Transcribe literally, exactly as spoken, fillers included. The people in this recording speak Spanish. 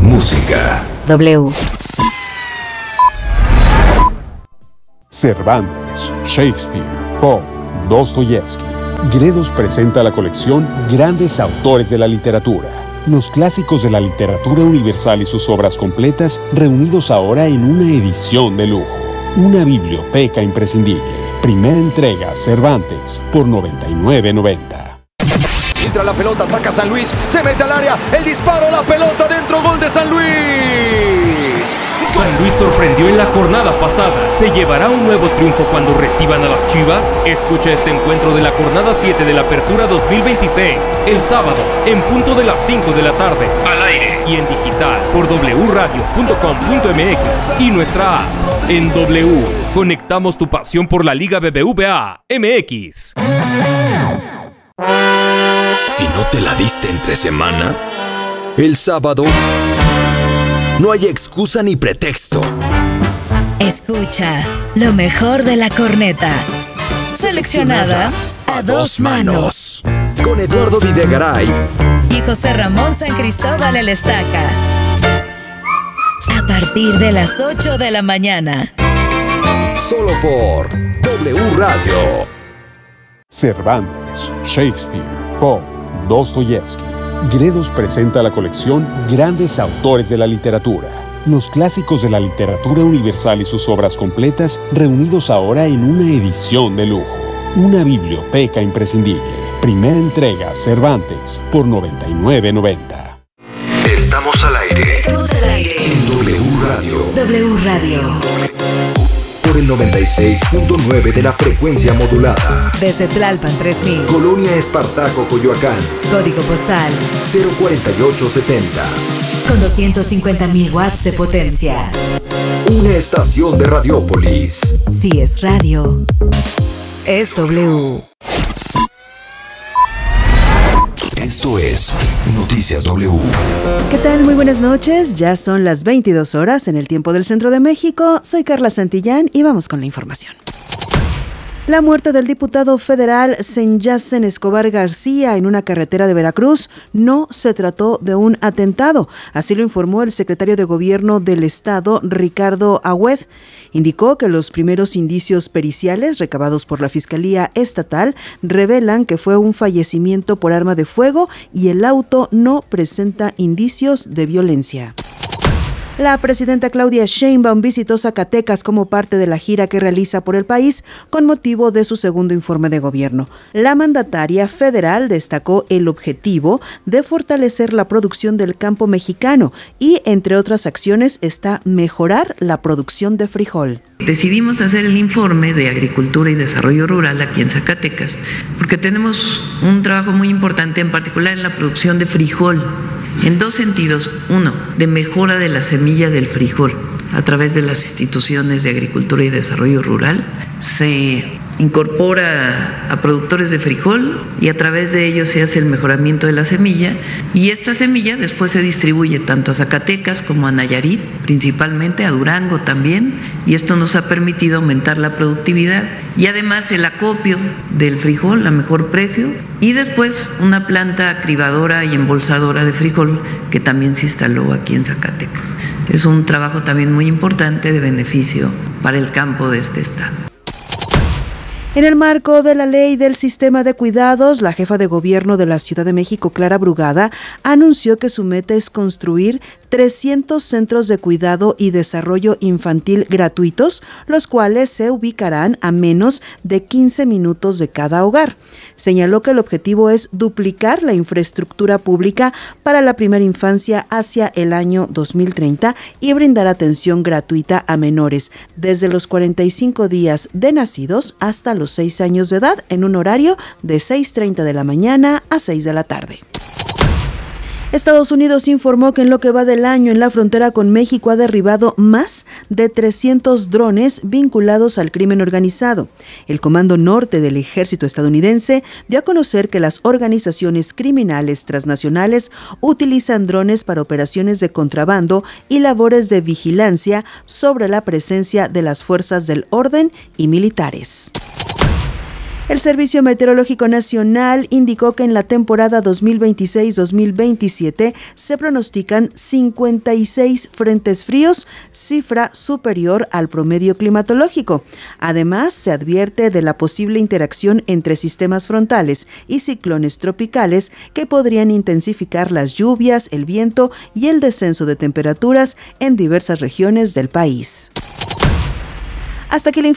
Música. W. Cervantes, Shakespeare, Poe, Dostoyevsky. Gredos presenta la colección Grandes Autores de la Literatura. Los clásicos de la literatura universal y sus obras completas reunidos ahora en una edición de lujo. Una biblioteca imprescindible. Primera entrega Cervantes por noventa y nueve noventa. Entra la pelota, ataca San Luis, se mete al área, el disparo, la pelota dentro, gol de San Luis. San Luis sorprendió en la jornada pasada. ¿Se llevará un nuevo triunfo cuando reciban a las Chivas? Escucha este encuentro de la jornada siete de la Apertura dos mil veintiséis, el sábado, en punto de las cinco de la tarde, al aire y en digital por doble u radio punto com punto eme equis y nuestra app. En W, conectamos tu pasión por la Liga B B V A M X. Si no te la diste entre semana, el sábado no hay excusa ni pretexto. Escucha lo mejor de la corneta. Seleccionada a dos manos. Con Eduardo Videgaray Y José Ramón San Cristóbal el Estaca. A partir de las ocho de la mañana. Solo por W Radio. Cervantes, Shakespeare, Poe, Dostoyevsky. Gredos presenta la colección Grandes Autores de la Literatura. Los clásicos de la literatura universal y sus obras completas reunidos ahora en una edición de lujo. Una biblioteca imprescindible. Primera entrega Cervantes por noventa y nueve noventa. Estamos al aire. Estamos al aire. En W Radio. W Radio. Por el noventa y seis punto nueve de la frecuencia modulada. Desde Tlalpan tres mil. Colonia Espartaco, Coyoacán. Código postal cero cuarenta y ocho setenta. con doscientos cincuenta mil watts de potencia. Una estación de Radiópolis. Si es radio, es W. Esto es Noticias W. ¿Qué tal? Muy buenas noches. Ya son las veintidós horas en el tiempo del Centro de México. Soy Carla Santillán y vamos con la información. La muerte del diputado federal Senyacen Escobar García en una carretera de Veracruz no se trató de un atentado. Así lo informó el secretario de Gobierno del Estado, Ricardo Agüed. Indicó que los primeros indicios periciales recabados por la Fiscalía Estatal revelan que fue un fallecimiento por arma de fuego y el auto no presenta indicios de violencia. La presidenta Claudia Sheinbaum visitó Zacatecas como parte de la gira que realiza por el país con motivo de su segundo informe de gobierno. La mandataria federal destacó el objetivo de fortalecer la producción del campo mexicano y, entre otras acciones, está mejorar la producción de frijol. Decidimos hacer el informe de Agricultura y Desarrollo Rural aquí en Zacatecas porque tenemos un trabajo muy importante, en particular en la producción de frijol. En dos sentidos. Uno, de mejora de la semilla del frijol a través de las instituciones de agricultura y desarrollo rural. Se incorpora a productores de frijol y a través de ello se hace el mejoramiento de la semilla, y esta semilla después se distribuye tanto a Zacatecas como a Nayarit, principalmente a Durango también, y esto nos ha permitido aumentar la productividad y además el acopio del frijol a mejor precio, y después una planta cribadora y embolsadora de frijol que también se instaló aquí en Zacatecas. Es un trabajo también muy importante de beneficio para el campo de este estado. En el marco de la ley del sistema de cuidados, la jefa de gobierno de la Ciudad de México, Clara Brugada, anunció que su meta es construir trescientos centros de cuidado y desarrollo infantil gratuitos, los cuales se ubicarán a menos de quince minutos de cada hogar. Señaló que el objetivo es duplicar la infraestructura pública para la primera infancia hacia el año dos mil treinta y brindar atención gratuita a menores desde los cuarenta y cinco días de nacidos hasta los seis años de edad en un horario de seis treinta de la mañana a seis de la tarde. Estados Unidos informó que en lo que va del año en la frontera con México ha derribado más de trescientos drones vinculados al crimen organizado. El Comando Norte del Ejército estadounidense dio a conocer que las organizaciones criminales transnacionales utilizan drones para operaciones de contrabando y labores de vigilancia sobre la presencia de las fuerzas del orden y militares. El Servicio Meteorológico Nacional indicó que en la temporada dos mil veintiséis dos mil veintisiete se pronostican cincuenta y seis frentes fríos, cifra superior al promedio climatológico. Además, se advierte de la posible interacción entre sistemas frontales y ciclones tropicales que podrían intensificar las lluvias, el viento y el descenso de temperaturas en diversas regiones del país. Hasta aquí la